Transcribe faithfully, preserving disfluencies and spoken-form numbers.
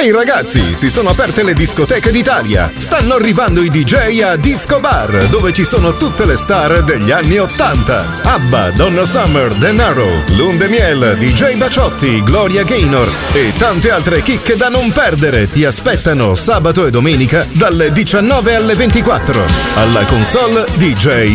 Ehi ragazzi, si sono aperte le discoteche d'Italia. Stanno arrivando i D J a Disco Bar, dove ci sono tutte le star degli anni ottanta. ABBA, Donna Summer, Denaro, Lunde Miel, D J Baciotti, Gloria Gaynor e tante altre chicche da non perdere ti aspettano sabato e domenica dalle diciannove alle ventiquattro. Alla console D J